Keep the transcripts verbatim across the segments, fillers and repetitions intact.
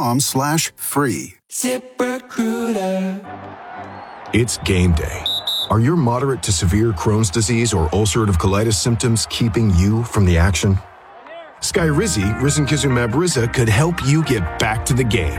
ZipRecruiter.com slash free. ZipRecruiter. It's game day. Are your moderate to severe Crohn's disease or ulcerative colitis symptoms keeping you from the action? Skyrizi, risankizumab Riza, could help you get back to the game.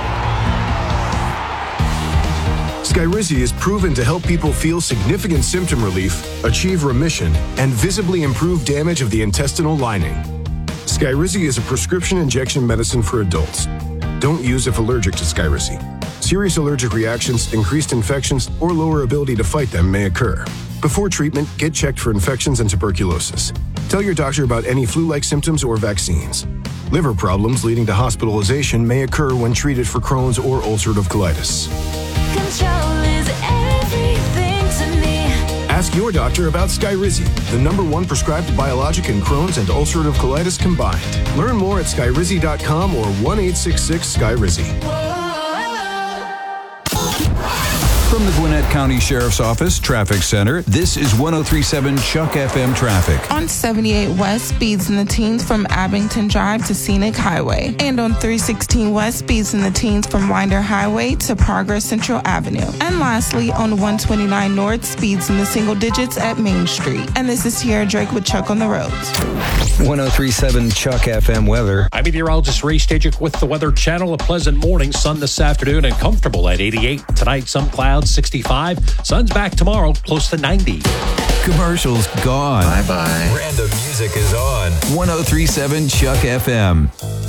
Skyrizi is proven to help people feel significant symptom relief, achieve remission, and visibly improve damage of the intestinal lining. Skyrizi is a prescription injection medicine for adults. Don't use if allergic to Skyrizi. Serious allergic reactions, increased infections, or lower ability to fight them may occur. Before treatment, get checked for infections and tuberculosis. Tell your doctor about any flu-like symptoms or vaccines. Liver problems leading to hospitalization may occur when treated for Crohn's or ulcerative colitis. Control is everything to me. Ask your doctor about Skyrizi, the number one prescribed biologic in Crohn's and ulcerative colitis combined. Learn more at skyrizi dot com or one eight six six Skyrizi. From the Gwinnett County Sheriff's Office Traffic Center, this is one oh three point seven Chuck F M Traffic. On seventy-eight West, speeds in the teens from Abington Drive to Scenic Highway. And on three sixteen West, speeds in the teens from Winder Highway to Progress Central Avenue. And lastly, on one twenty-nine North, speeds in the single digits at Main Street. And this is Sierra Drake with Chuck on the Roads. one oh three point seven Chuck F M weather. I'm meteorologist Ray Stajic with the Weather Channel. A pleasant morning, sun this afternoon and comfortable at eighty-eight. Tonight, some clouds, sixty-five. Sun's back tomorrow, close to ninety. Commercials gone. Bye-bye. Random music is on. one oh three point seven Chuck F M.